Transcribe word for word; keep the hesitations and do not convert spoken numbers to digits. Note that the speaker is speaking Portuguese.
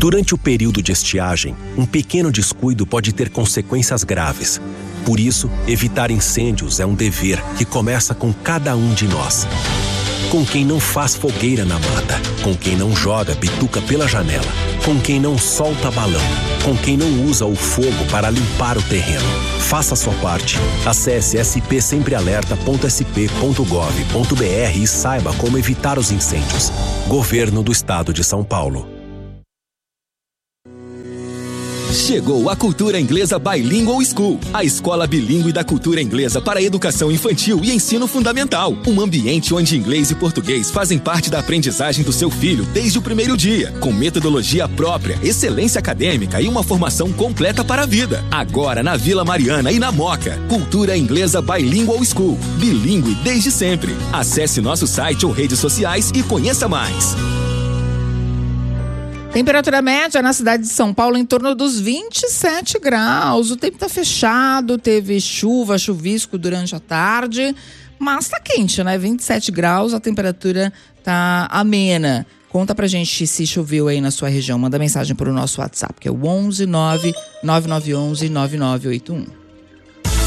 Durante o período de estiagem, um pequeno descuido pode ter consequências graves. Por isso, evitar incêndios é um dever que começa com cada um de nós. Com quem não faz fogueira na mata, com quem não joga bituca pela janela, com quem não solta balão, com quem não usa o fogo para limpar o terreno. Faça a sua parte. Acesse s p sempre alerta ponto s p ponto gov ponto b r e saiba como evitar os incêndios. Governo do Estado de São Paulo. Chegou a Cultura Inglesa Bilingual School, a escola bilíngue da cultura inglesa para educação infantil e ensino fundamental. Um ambiente onde inglês e português fazem parte da aprendizagem do seu filho desde o primeiro dia, com metodologia própria, excelência acadêmica e uma formação completa para a vida. Agora na Vila Mariana e na Moca. Cultura Inglesa Bilingual School, bilíngue desde sempre. Acesse nosso site ou redes sociais e conheça mais. Temperatura média na cidade de São Paulo em torno dos vinte e sete graus. O tempo tá fechado, teve chuva, chuvisco durante a tarde, mas tá quente, né? vinte e sete graus, a temperatura tá amena. Conta pra gente se choveu aí na sua região. Manda mensagem pro nosso WhatsApp, que é o onze nove nove nove um um nove nove oito um.